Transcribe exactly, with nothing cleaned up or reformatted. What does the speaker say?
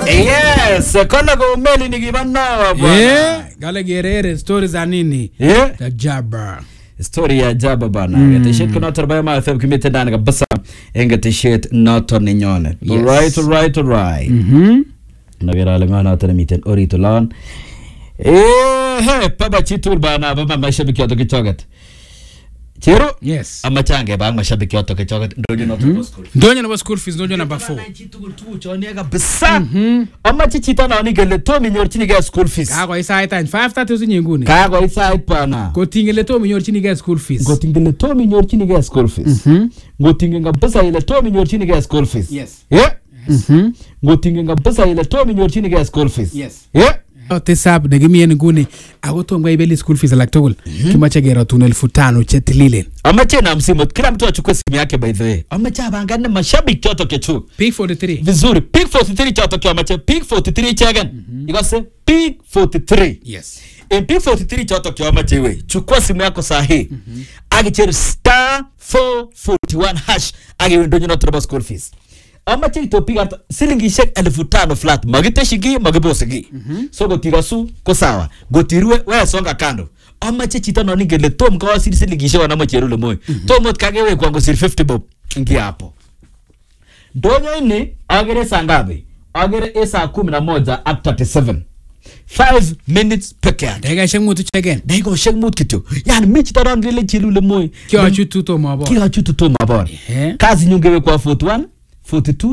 Yes, kola ko meli nikibana bwana. Eh, gale gerere stories za nini? Eh? The Jabba. Story ya Jabba bana. Mm. T-shirt kuna tarabaya ma F M kimete ndani kabisa. Enga t-shirt noto ninyone. Yes. All right, all right, all right. Mhm. Nagera lengana tena miten orito lan. Eh, he, baba chitur bana, baba mashabiki yote kichoget. Chiro? Yes. Ama change bang mashabiki yote kichoget ndojo noto mm -hmm. school. Ndojo na school fees ndojo number four. Chitur tu choniega bisa. Mhm. Ama chichita na ni gele to minyor chini ga school fees. Kago isa ita five thirty usinyenguni. Kago isa bana. Gotingele to minyor chini ga school fees. Gotingele to minyor chini ga school fees. Mhm. Gotingenga bisa ile to minyor chini ga school fees. Yes. Yeah. Mhm. Gotingenga bisa ile to minyor chini ga school fees. Yes. Yeah. Tesab negimien nguni agoto ngwa ibeli school fees like togol kimache gero tuna elfu tano chetililen amache na msimu kila mtu achukue simu yake by the way amache abangane mashabiki choto kechu P forty-three vizuri P forty-three choto kwa amache P forty-three chagan ikose P forty-three yes in P forty-three choto kwa amache we chukua simu yako sahi agicheru star four forty-one hash agi ndonyo na troba school fees amache itopiga silingi shek elfu tano flat magite shigi magibosigi mm -hmm. So gotirasu ko sawa gotirwe wewe songa kando amache chita no ningele tom kwa siri silingi shek wana macherule moyo mm -hmm. Tomot kagewe kwangu siri fifty bob ingi hapo donyo ini agere sangabe agere esa kumi na moja at thirty-seven five minutes peke yake dega shek mutu chegen dega shek mutu kitu yani michi taron lile chirule moyo kyo chutu to mabor kyo chutu to mabor yeah. Kazi nyongewe kwa forty-one forty-two